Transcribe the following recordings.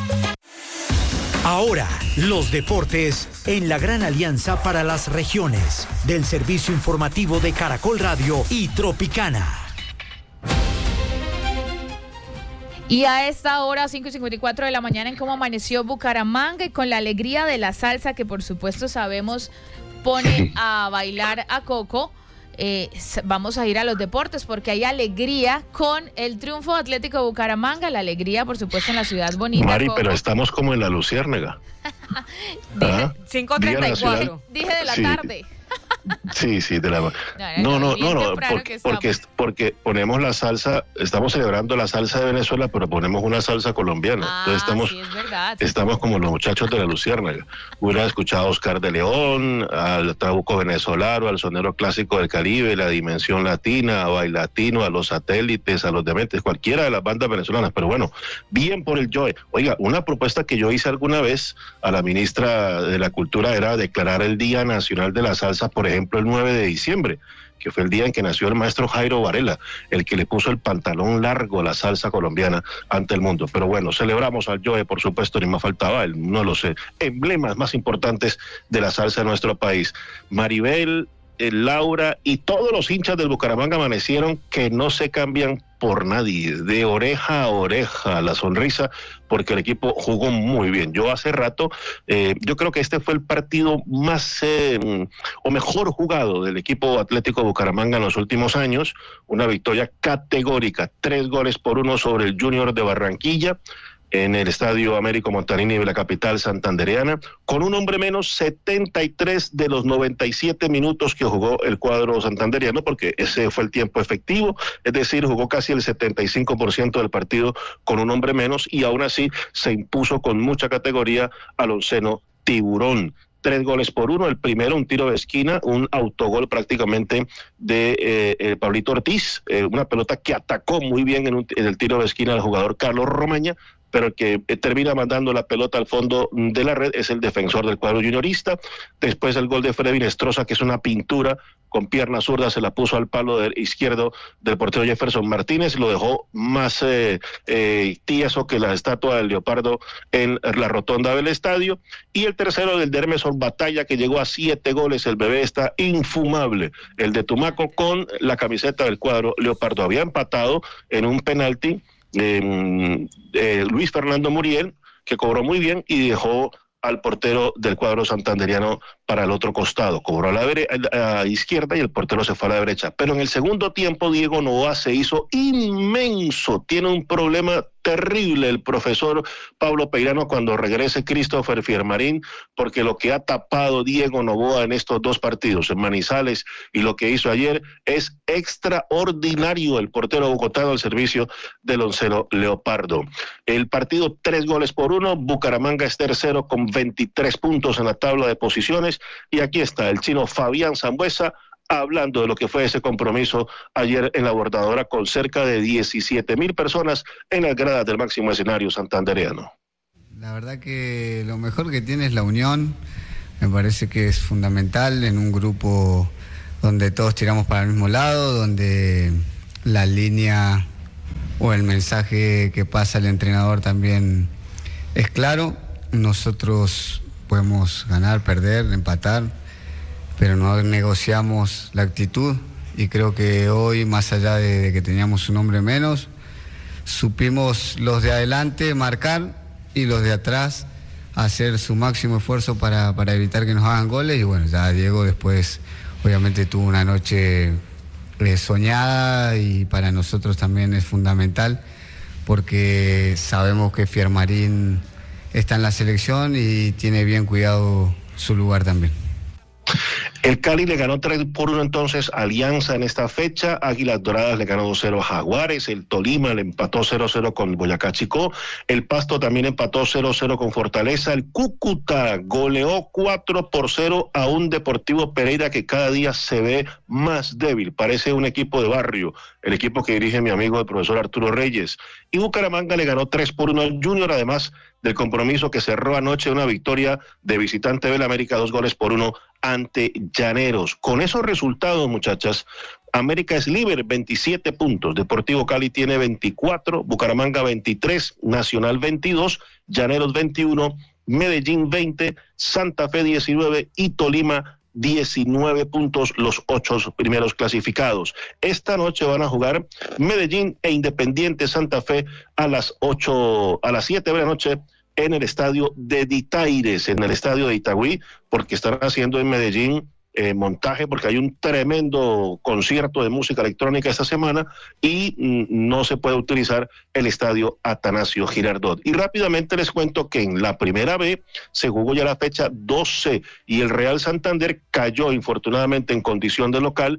Ahora, los deportes en la gran alianza para las regiones del servicio informativo de Caracol Radio y Tropicana. Y a esta hora, 5:54 de la mañana, en cómo amaneció Bucaramanga, y con la alegría de la salsa, que por supuesto sabemos pone a bailar a Coco, vamos a ir a los deportes, porque hay alegría con el triunfo Atlético de Bucaramanga, la alegría, por supuesto, en la ciudad bonita. Mari, Coco. Pero estamos como en la Luciérnaga. 5:34. Dije de la tarde. Sí, de la... No, porque ponemos la salsa, estamos celebrando la salsa de Venezuela, pero ponemos una salsa colombiana. Entonces sí, es verdad. Estamos como los muchachos de la Luciérnaga. Hubiera escuchado a Oscar de León, al trabuco venezolano, al sonero clásico del Caribe, la dimensión latina, a Bailatino, a los satélites, a los dementes, cualquiera de las bandas venezolanas. Pero bueno, bien por el Joe. Oiga, una propuesta que yo hice alguna vez a la ministra de la Cultura era declarar el Día Nacional de la Salsa, por ejemplo, el 9 de diciembre, que fue el día en que nació el maestro Jairo Varela, el que le puso el pantalón largo a la salsa colombiana ante el mundo. Pero bueno, celebramos al Joe, por supuesto, ni más faltaba, uno de los emblemas más importantes de la salsa de nuestro país. Maribel, Laura y todos los hinchas del Bucaramanga amanecieron que no se cambian por nadie, de oreja a oreja la sonrisa, porque el equipo jugó muy bien. Yo hace rato, yo creo que este fue el partido más o mejor jugado del equipo Atlético Bucaramanga en los últimos años, una victoria categórica, 3-1 sobre el Junior de Barranquilla, en el Estadio Américo Montanini de la capital santandereana, con un hombre menos 73 de los 97 minutos que jugó el cuadro santandereano, porque ese fue el tiempo efectivo, es decir, jugó casi el 75% del partido con un hombre menos, y aún así se impuso con mucha categoría al onceno Tiburón. 3-1, el primero un tiro de esquina, un autogol prácticamente de Pablito Ortiz, una pelota que atacó muy bien en el tiro de esquina al jugador Carlos Romaña, pero el que termina mandando la pelota al fondo de la red es el defensor del cuadro juniorista. Después el gol de Freddy Nestroza, que es una pintura, con pierna zurda se la puso al palo izquierdo del portero Jefferson Martínez, lo dejó más tieso que la estatua del leopardo en la rotonda del estadio. Y el tercero del Dermeson Batalla, que llegó a 7 goles, el bebé está infumable, el de Tumaco, con la camiseta del cuadro leopardo. Había empatado en un penalti Luis Fernando Muriel, que cobró muy bien y dejó al portero del cuadro santanderiano para el otro costado. Cobró a la izquierda y el portero se fue a la derecha. Pero en el segundo tiempo Diego Novoa se hizo inmenso. Tiene un problema terrible el profesor Pablo Peirano cuando regrese Christopher Fiermarín, porque lo que ha tapado Diego Novoa en estos dos partidos, en Manizales y lo que hizo ayer, es extraordinario. El portero bogotano al servicio del onceno leopardo. El partido 3-1, Bucaramanga es tercero con 23 puntos en la tabla de posiciones, y aquí está el chino Fabián Sambuesa hablando de lo que fue ese compromiso ayer en la Bordadora, con cerca de 17,000 personas en las gradas del máximo escenario santandereano. La verdad que lo mejor que tiene es la unión, me parece que es fundamental en un grupo donde todos tiramos para el mismo lado, donde la línea o el mensaje que pasa el entrenador también es claro. Nosotros podemos ganar, perder, empatar, pero no negociamos la actitud, y creo que hoy, más allá de que teníamos un hombre menos, supimos los de adelante marcar y los de atrás hacer su máximo esfuerzo para evitar que nos hagan goles. Y bueno, ya Diego después obviamente tuvo una noche soñada, y para nosotros también es fundamental, porque sabemos que Fiermarín está en la selección y tiene bien cuidado su lugar también. El Cali le ganó 3-1 entonces a Alianza en esta fecha. Águilas Doradas le ganó 2-0 a Jaguares. El Tolima le empató 0-0 con Boyacá Chicó. El Pasto también empató 0-0 con Fortaleza. El Cúcuta goleó 4-0 a un Deportivo Pereira que cada día se ve más débil. Parece un equipo de barrio, el equipo que dirige mi amigo el profesor Arturo Reyes. Y Bucaramanga le ganó 3-1 al Junior, además del compromiso que cerró anoche una victoria de visitante del América, 2-1 ante Llaneros. Con esos resultados, muchachas, América es líder, 27 puntos. Deportivo Cali tiene 24, Bucaramanga 23, Nacional 22, Llaneros 21, Medellín 20, Santa Fe 19 y Tolima 19 puntos, los 8 primeros clasificados. Esta noche van a jugar Medellín e Independiente Santa Fe a las 7 de la noche en el estadio de Ditaires, en el estadio de Itagüí, porque están haciendo en Medellín montaje, porque hay un tremendo concierto de música electrónica esta semana y no se puede utilizar el estadio Atanasio Girardot. Y rápidamente les cuento que en la primera B se jugó ya la fecha 12 y el Real Santander cayó infortunadamente en condición de local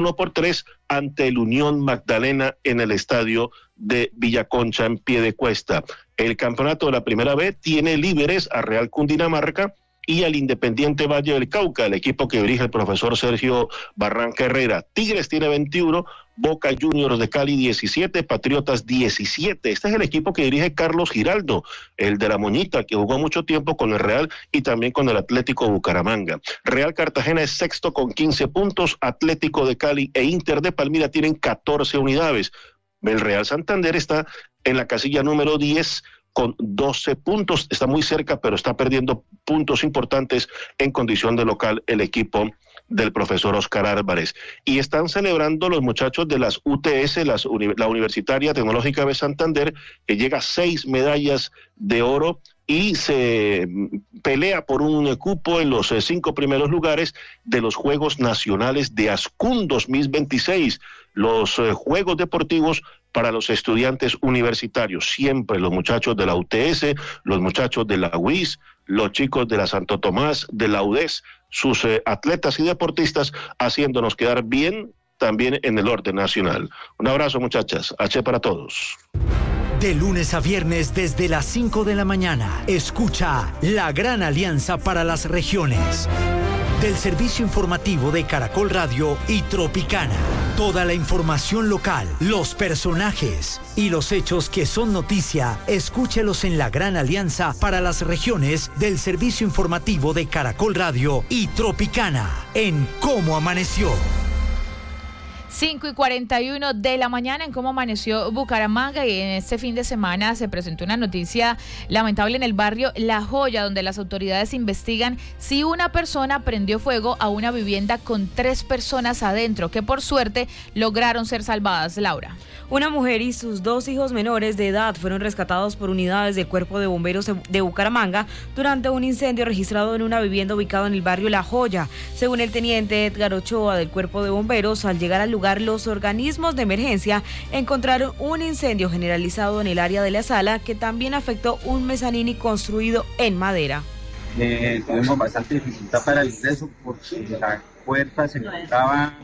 1-3 ante el Unión Magdalena en el estadio de Villaconcha en Piedecuesta. El campeonato de la primera B tiene líderes a Real Cundinamarca y al Independiente Valle del Cauca, el equipo que dirige el profesor Sergio Barranca Herrera. Tigres tiene 21, Boca Juniors de Cali 17, Patriotas 17. Este es el equipo que dirige Carlos Giraldo, el de la Moñita, que jugó mucho tiempo con el Real y también con el Atlético Bucaramanga. Real Cartagena es sexto con 15 puntos, Atlético de Cali e Inter de Palmira tienen 14 unidades. El Real Santander está en la casilla número 10 con 12 puntos, está muy cerca, pero está perdiendo puntos importantes en condición de local el equipo del profesor Oscar Álvarez. Y están celebrando los muchachos de las UTS, la Universitaria Tecnológica de Santander, que llega a 6 medallas de oro y se pelea por un cupo en los 5 primeros lugares de los Juegos Nacionales de Ascún 2026, los Juegos Deportivos para los estudiantes universitarios. Siempre los muchachos de la UTS, los muchachos de la UIS, los chicos de la Santo Tomás, de la UDES, sus atletas y deportistas haciéndonos quedar bien también en el orden nacional. Un abrazo, muchachas. H para todos. De lunes a viernes desde las 5 de la mañana, escucha La Gran Alianza para las Regiones. Del servicio informativo de Caracol Radio y Tropicana. Toda la información local, los personajes y los hechos que son noticia, escúchelos en La Gran Alianza para las Regiones del servicio informativo de Caracol Radio y Tropicana en Cómo Amaneció. 5:41 de la mañana en Cómo Amaneció Bucaramanga, y en este fin de semana se presentó una noticia lamentable en el barrio La Joya, donde las autoridades investigan si una persona prendió fuego a una vivienda con 3 personas adentro, que por suerte lograron ser salvadas. Laura. Una mujer y sus 2 hijos menores de edad fueron rescatados por unidades del Cuerpo de Bomberos de Bucaramanga durante un incendio registrado en una vivienda ubicada en el barrio La Joya. Según el teniente Edgar Ochoa del Cuerpo de Bomberos, al llegar al lugar los organismos de emergencia encontraron un incendio generalizado en el área de la sala que también afectó un mezanini construido en madera. Tuvimos bastante dificultad para el ingreso porque la puerta se encontraba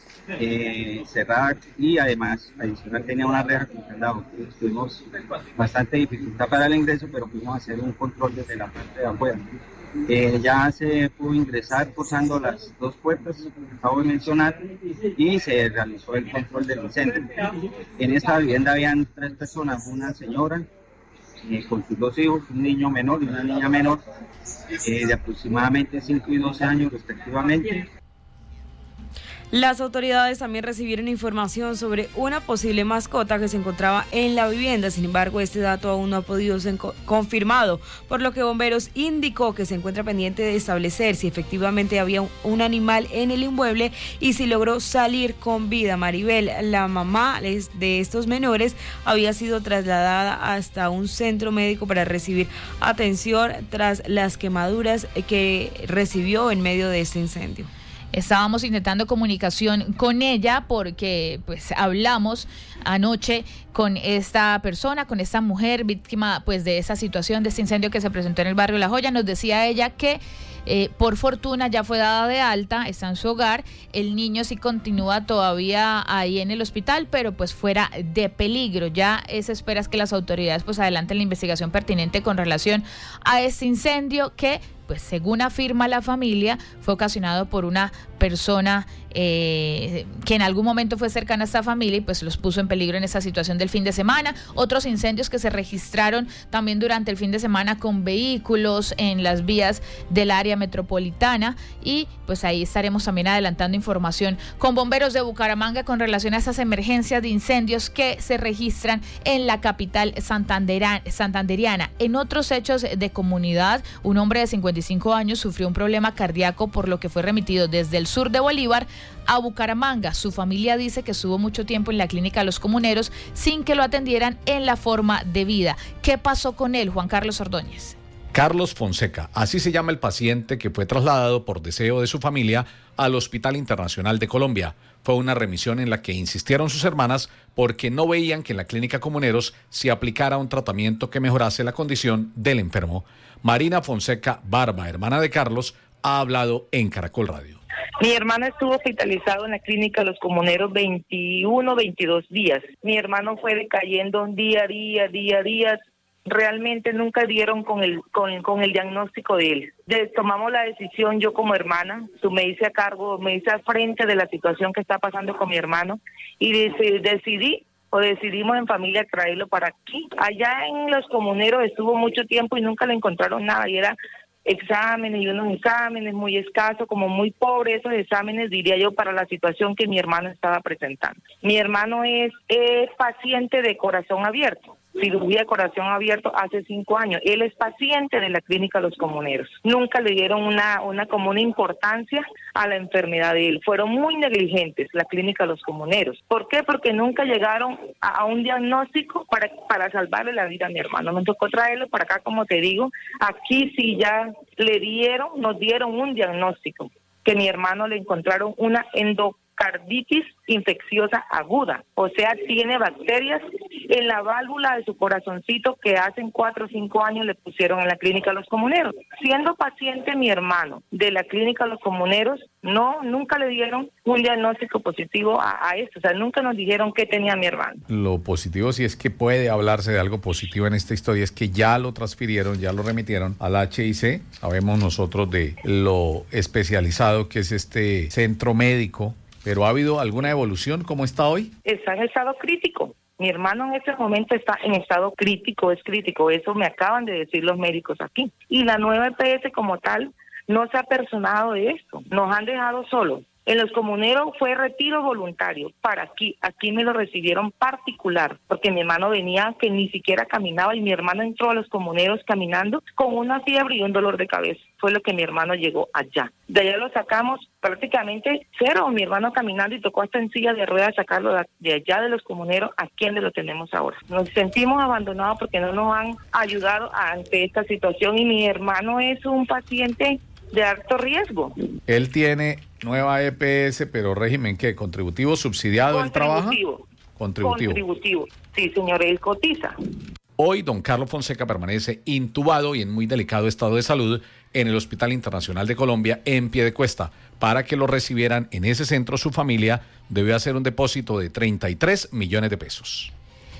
cerrada y además adicional tenía una reja con candado. Tuvimos bastante dificultad para el ingreso, pero pudimos hacer un control desde la parte de afuera. Ya se pudo ingresar forzando las 2 puertas que acabo de mencionar y se realizó el control del incendio. En esta vivienda habían 3 personas, una señora con sus 2 hijos, un niño menor y una niña menor de aproximadamente 5 y 12 años respectivamente. Las autoridades también recibieron información sobre una posible mascota que se encontraba en la vivienda. Sin embargo, este dato aún no ha podido ser confirmado, por lo que Bomberos indicó que se encuentra pendiente de establecer si efectivamente había un animal en el inmueble y si logró salir con vida. Maribel, la mamá de estos menores, había sido trasladada hasta un centro médico para recibir atención tras las quemaduras que recibió en medio de este incendio. Estábamos intentando comunicación con ella porque pues hablamos anoche con esta persona, con esta mujer víctima pues de esa situación, de este incendio que se presentó en el barrio La Joya. Nos decía ella que por fortuna ya fue dada de alta, está en su hogar, el niño sí continúa todavía ahí en el hospital, pero pues fuera de peligro. Ya se espera que las autoridades pues adelanten la investigación pertinente con relación a este incendio que, pues según afirma la familia, fue ocasionado por una persona que en algún momento fue cercana a esta familia y pues los puso en peligro en esa situación del fin de semana. Otros incendios que se registraron también durante el fin de semana con vehículos en las vías del área metropolitana, y pues ahí estaremos también adelantando información con bomberos de Bucaramanga con relación a esas emergencias de incendios que se registran en la capital santanderiana. En otros hechos de comunidad, un hombre de 55 años sufrió un problema cardíaco, por lo que fue remitido desde el sur de Bolívar a Bucaramanga. Su familia dice que estuvo mucho tiempo en la clínica Los Comuneros sin que lo atendieran en la forma debida. ¿Qué pasó con él, Juan Carlos Ordóñez? Carlos Fonseca, así se llama el paciente que fue trasladado por deseo de su familia al Hospital Internacional de Colombia. Fue una remisión en la que insistieron sus hermanas porque no veían que en la clínica Comuneros se aplicara un tratamiento que mejorase la condición del enfermo. Marina Fonseca Barba, hermana de Carlos, ha hablado en Caracol Radio. Mi hermano estuvo hospitalizado en la clínica Los Comuneros 21, 22 días. Mi hermano fue decayendo día a día. Realmente nunca dieron con el diagnóstico de él. Tomamos la decisión, yo como hermana, me hice a cargo, me hice al frente de la situación que está pasando con mi hermano, y decidimos en familia traerlo para aquí. Allá en Los Comuneros estuvo mucho tiempo y nunca le encontraron nada, y era exámenes y unos exámenes muy escasos, como muy pobres esos exámenes, diría yo, para la situación que mi hermano estaba presentando. Mi hermano es paciente de corazón abierto, cirugía de corazón abierto hace 5 años. Él es paciente de la clínica Los Comuneros. Nunca le dieron una importancia a la enfermedad de él. Fueron muy negligentes la clínica Los Comuneros. ¿Por qué? Porque nunca llegaron a un diagnóstico para salvarle la vida a mi hermano. Nos tocó traerlo para acá, como te digo. Aquí sí ya nos dieron un diagnóstico, que mi hermano le encontraron una endocarditis infecciosa aguda, o sea, tiene bacterias en la válvula de su corazoncito que hace 4 o 5 años le pusieron en la clínica Los Comuneros. Siendo paciente mi hermano de la clínica Los Comuneros, nunca le dieron un diagnóstico positivo a esto, o sea, nunca nos dijeron qué tenía mi hermano. Lo positivo, si es que puede hablarse de algo positivo en esta historia, es que ya lo transfirieron, ya lo remitieron al HIC. Sabemos nosotros de lo especializado que es este centro médico, pero ¿ha habido alguna evolución? ¿Cómo está hoy? Está en estado crítico. Mi hermano en este momento está en estado crítico, es crítico. Eso me acaban de decir los médicos aquí. Y la nueva EPS como tal no se ha personado de esto. Nos han dejado solos. En Los Comuneros fue retiro voluntario para aquí. Aquí me lo recibieron particular, porque mi hermano venía que ni siquiera caminaba, y mi hermano entró a Los Comuneros caminando con una fiebre y un dolor de cabeza. Fue lo que mi hermano llegó allá. De allá lo sacamos prácticamente cero, mi hermano caminando, y tocó hasta en silla de ruedas sacarlo de allá de Los Comuneros a quien lo tenemos ahora. Nos sentimos abandonados porque no nos han ayudado ante esta situación, y mi hermano es un paciente de alto riesgo. Él tiene nueva EPS, pero régimen ¿qué? ¿Contributivo, subsidiado? ¿Él trabaja? Contributivo. Sí, señor, él cotiza. Hoy don Carlos Fonseca permanece intubado y en muy delicado estado de salud en el Hospital Internacional de Colombia en Piedecuesta. Para que lo recibieran en ese centro, su familia debió hacer un depósito de 33 millones de pesos.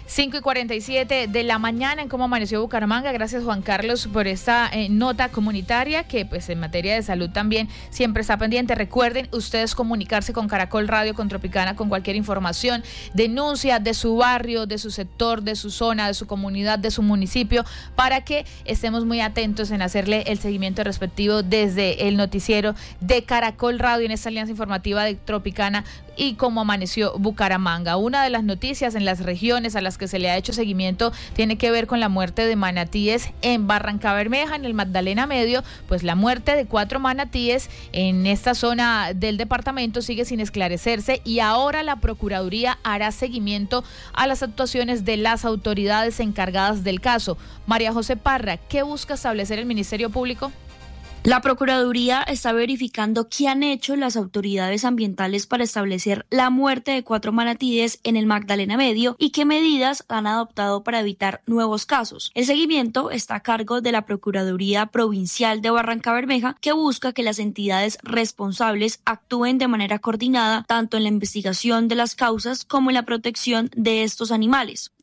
5:47 de la mañana en Cómo Amaneció Bucaramanga. Gracias, Juan Carlos, por esta nota comunitaria que pues en materia de salud también siempre está pendiente. Recuerden ustedes comunicarse con Caracol Radio, con Tropicana, con cualquier información, denuncia de su barrio, de su sector, de su zona, de su comunidad, de su municipio, para que estemos muy atentos en hacerle el seguimiento respectivo desde el noticiero de Caracol Radio en esta alianza informativa de Tropicana y Cómo Amaneció Bucaramanga. Una de las noticias en las regiones a las que se le ha hecho seguimiento tiene que ver con la muerte de manatíes en Barrancabermeja, en el Magdalena Medio. Pues la muerte de 4 manatíes en esta zona del departamento sigue sin esclarecerse, y ahora la Procuraduría hará seguimiento a las actuaciones de las autoridades encargadas del caso. María José Parra, ¿qué busca establecer el Ministerio Público? La Procuraduría está verificando qué han hecho las autoridades ambientales para establecer la muerte de 4 manatíes en el Magdalena Medio y qué medidas han adoptado para evitar nuevos casos. El seguimiento está a cargo de la Procuraduría Provincial de Barrancabermeja, que busca que las entidades responsables actúen de manera coordinada tanto en la investigación de las causas como en la protección de estos animales.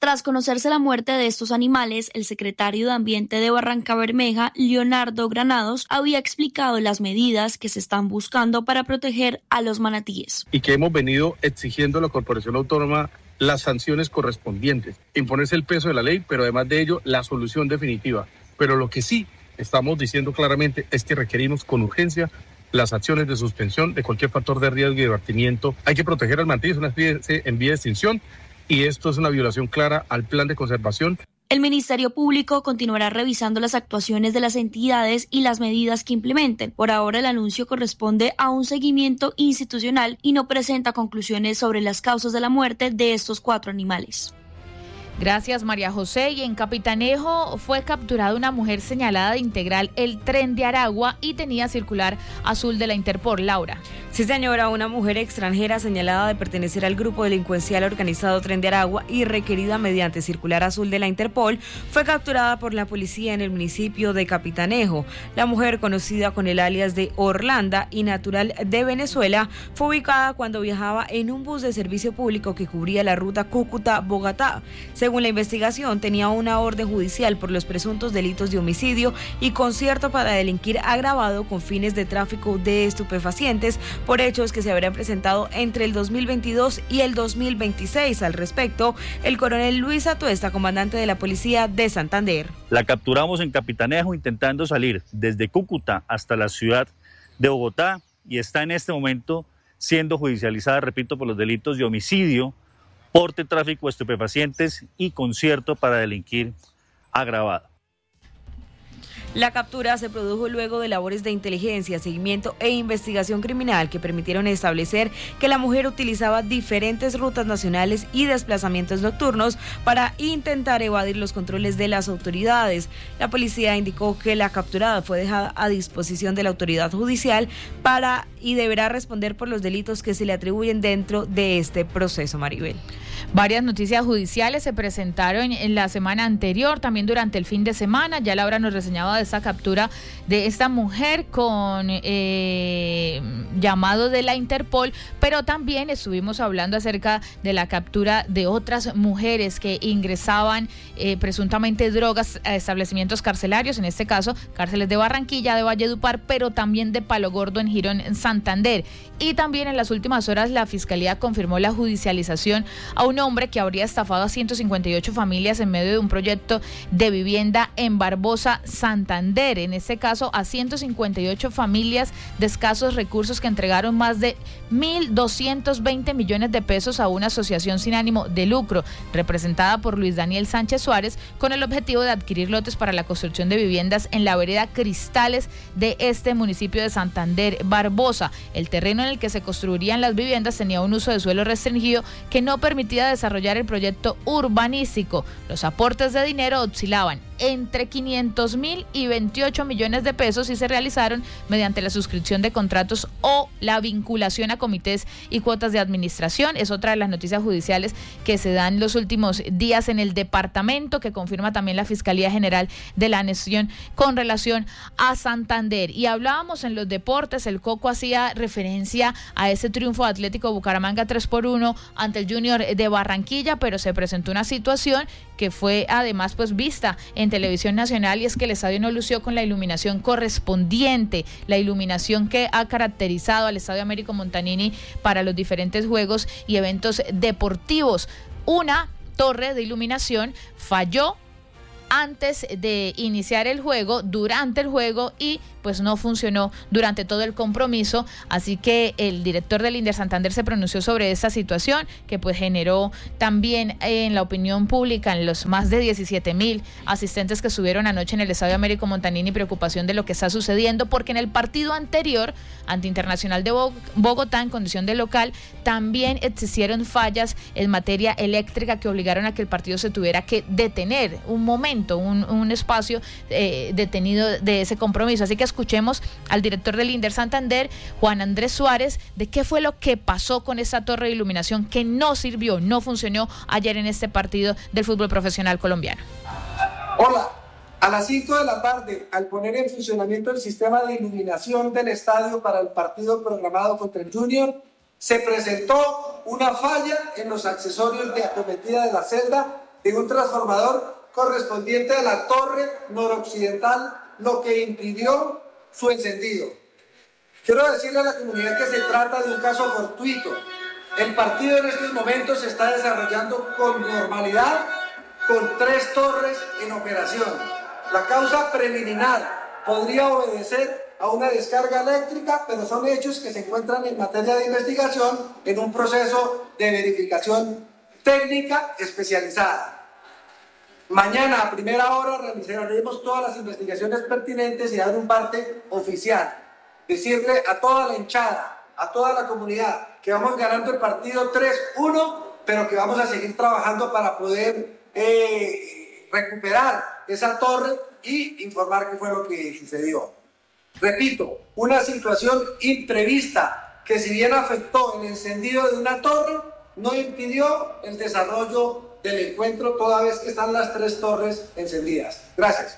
Tras conocerse la muerte de estos animales, el secretario de Ambiente de Barrancabermeja, Leonardo Granados, había explicado las medidas que se están buscando para proteger a los manatíes. Y que hemos venido exigiendo a la Corporación Autónoma las sanciones correspondientes, imponerse el peso de la ley, pero además de ello, la solución definitiva. Pero lo que sí estamos diciendo claramente es que requerimos con urgencia las acciones de suspensión de cualquier factor de riesgo y de abatimiento. Hay que proteger al manatí, es una especie en vía de extinción, y esto es una violación clara al plan de conservación. El Ministerio Público continuará revisando las actuaciones de las entidades y las medidas que implementen. Por ahora, el anuncio corresponde a un seguimiento institucional y no presenta conclusiones sobre las causas de la muerte de estos 4 animales. Gracias, María José. Y en Capitanejo fue capturada una mujer señalada de integrar el tren de Aragua y tenía circular azul de la Interpol. Laura. Sí, señora, una mujer extranjera señalada de pertenecer al grupo delincuencial organizado Tren de Aragua y requerida mediante circular azul de la Interpol fue capturada por la policía en el municipio de Capitanejo. La mujer, conocida con el alias de Orlanda y natural de Venezuela, fue ubicada cuando viajaba en un bus de servicio público que cubría la ruta Cúcuta-Bogotá. Según la investigación, tenía una orden judicial por los presuntos delitos de homicidio y concierto para delinquir agravado con fines de tráfico de estupefacientes por hechos que se habrían presentado entre el 2022 y el 2026. Al respecto, el coronel Luis Atuesta, comandante de la policía de Santander. La capturamos en Capitanejo intentando salir desde Cúcuta hasta la ciudad de Bogotá y está en este momento siendo judicializada, repito, por los delitos de homicidio, porte, tráfico de estupefacientes y concierto para delinquir agravado. La captura se produjo luego de labores de inteligencia, seguimiento e investigación criminal que permitieron establecer que la mujer utilizaba diferentes rutas nacionales y desplazamientos nocturnos para intentar evadir los controles de las autoridades. La policía indicó que la capturada fue dejada a disposición de la autoridad judicial y deberá responder por los delitos que se le atribuyen dentro de este proceso, Maribel. Varias noticias judiciales se presentaron en la semana anterior, también durante el fin de semana. Ya Laura nos reseñaba de esta captura de esta mujer con llamado de la Interpol, pero también estuvimos hablando acerca de la captura de otras mujeres que ingresaban presuntamente drogas a establecimientos carcelarios, en este caso cárceles de Barranquilla, de Valledupar, pero también de Palo Gordo en Girón, en Santander. Y también en las últimas horas la Fiscalía confirmó la judicialización a un hombre que habría estafado a 158 familias en medio de un proyecto de vivienda en Barbosa, Santander. En este caso, a 158 familias de escasos recursos que entregaron más de 1.220 millones de pesos a una asociación sin ánimo de lucro, representada por Luis Daniel Sánchez Suárez, con el objetivo de adquirir lotes para la construcción de viviendas en la vereda Cristales de este municipio de Santander, Barbosa. El terreno en el que se construirían las viviendas tenía un uso de suelo restringido que no permitía desarrollar el proyecto urbanístico. Los aportes de dinero oscilaban entre 500.000 y 28 millones de pesos y se realizaron mediante la suscripción de contratos o la vinculación a comités y cuotas de administración. Es otra de las noticias judiciales que se dan los últimos días en el departamento, que confirma también la Fiscalía General de la Nación con relación a Santander. Y hablábamos en los deportes, el Coco hacía referencia a ese triunfo Atlético Bucaramanga 3-1 ante el Junior de Barranquilla, pero se presentó una situación que fue además pues vista en televisión nacional, y es que el estadio no lució con la iluminación correspondiente, la iluminación que ha caracterizado al Estadio Américo Montanini para los diferentes juegos y eventos deportivos. Una torre de iluminación falló antes de iniciar el juego, durante el juego, y pues no funcionó durante todo el compromiso, así que el director del Inder Santander se pronunció sobre esta situación que pues generó también en la opinión pública, en los más de 17.000 asistentes que estuvieron anoche en el Estadio Américo Montanini, preocupación de lo que está sucediendo, porque en el partido anterior ante Internacional de Bogotá, en condición de local, también existieron fallas en materia eléctrica que obligaron a que el partido se tuviera que detener un momento, un espacio detenido de ese compromiso. Así que escuchemos al director del Inder Santander, Juan Andrés Suárez, de qué fue lo que pasó con esa torre de iluminación que no sirvió, no funcionó ayer en este partido del fútbol profesional colombiano. Hola, a las 5 de la tarde, al poner en funcionamiento el sistema de iluminación del estadio para el partido programado contra el Junior, se presentó una falla en los accesorios de acometida de la celda de un transformador correspondiente a la torre noroccidental, lo que impidió su encendido. Quiero decirle a la comunidad que se trata de un caso fortuito. El partido en estos momentos se está desarrollando con normalidad, con 3 torres en operación. La causa preliminar podría obedecer a una descarga eléctrica, pero son hechos que se encuentran en materia de investigación en un proceso de verificación técnica especializada. Mañana a primera hora realizaremos todas las investigaciones pertinentes y dar un parte oficial. Decirle a toda la hinchada, a toda la comunidad, que vamos ganando el partido 3-1, pero que vamos a seguir trabajando para poder recuperar esa torre y informar qué fue lo que sucedió. Repito, una situación imprevista que, si bien afectó el encendido de una torre, no impidió el desarrollo del encuentro, toda vez que están las 3 torres encendidas. Gracias.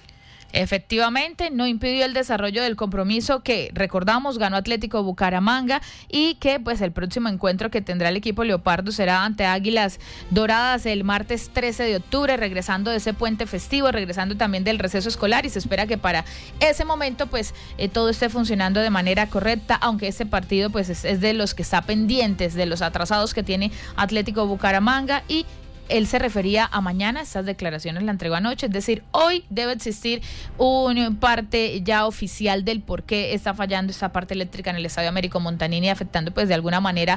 Efectivamente, no impidió el desarrollo del compromiso que, recordamos, ganó Atlético Bucaramanga, y que pues el próximo encuentro que tendrá el equipo leopardo será ante Águilas Doradas el martes 13 de octubre, regresando de ese puente festivo, regresando también del receso escolar, y se espera que para ese momento pues todo esté funcionando de manera correcta, aunque este partido pues es de los que está pendientes, de los atrasados que tiene Atlético Bucaramanga. Y él se refería a mañana, estas declaraciones la entregó anoche, es decir, hoy debe existir un parte ya oficial del por qué está fallando esta parte eléctrica en el Estadio Américo Montanini, afectando pues de alguna manera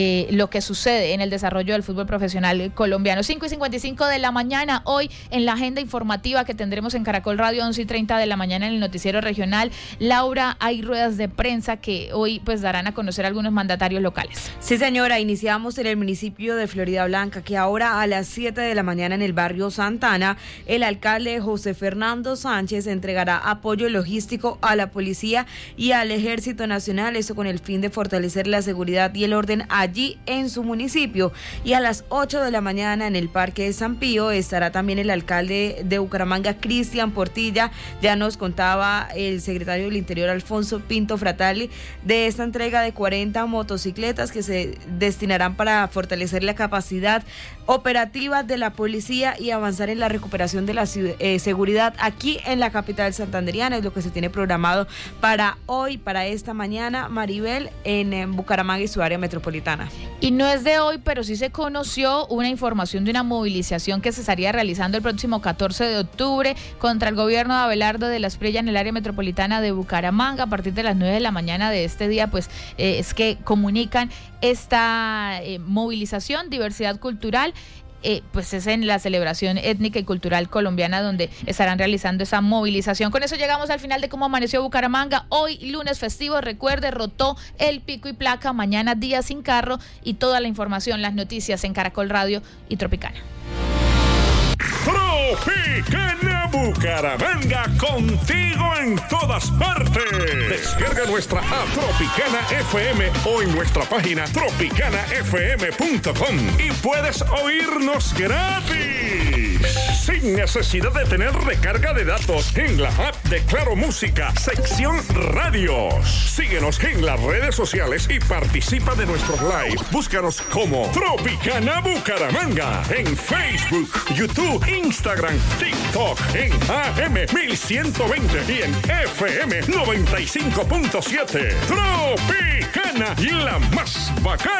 lo que sucede en el desarrollo del fútbol profesional colombiano. 5:55 de la mañana, hoy en la agenda informativa que tendremos en Caracol Radio, 11:30 de la mañana en el noticiero regional. Laura, hay ruedas de prensa que hoy pues darán a conocer algunos mandatarios locales. Sí, señora, iniciamos en el municipio de Floridablanca, que ahora a las 7 de la mañana en el barrio Santana, el alcalde José Fernando Sánchez entregará apoyo logístico a la policía y al Ejército Nacional, esto con el fin de fortalecer la seguridad y el orden allí en su municipio. Y a las 8 de la mañana en el Parque de San Pío estará también el alcalde de Bucaramanga, Cristian Portilla. Ya nos contaba el secretario del Interior, Alfonso Pinto Fratali, de esta entrega de 40 motocicletas que se destinarán para fortalecer la capacidad operativa de la policía y avanzar en la recuperación de la seguridad aquí en la capital santandereana. Es lo que se tiene programado para hoy, para esta mañana, Maribel, en Bucaramanga y su área metropolitana. Y no es de hoy, pero sí se conoció una información de una movilización que se estaría realizando el próximo 14 de octubre contra el gobierno de Abelardo de la Espriella en el área metropolitana de Bucaramanga. A partir de las 9 de la mañana de este día, pues es que comunican esta movilización, diversidad cultural. Pues es en la celebración étnica y cultural colombiana donde estarán realizando esa movilización. Con eso llegamos al final de Cómo Amaneció Bucaramanga. Hoy, lunes festivo, recuerde, rotó el pico y placa, mañana día sin carro, y toda la información, las noticias en Caracol Radio y Tropicana. Tropicana Bucaramanga, contigo en todas partes. Descarga nuestra app Tropicana FM o en nuestra página tropicanafm.com y puedes oírnos gratis, sin necesidad de tener recarga de datos, en la app de Claro Música, sección radios. Síguenos en las redes sociales y participa de nuestros live. Búscanos como Tropicana Bucaramanga en Facebook, YouTube, Instagram, TikTok, en AM 1120 y en FM 95.7. Tropicana, la más bacana.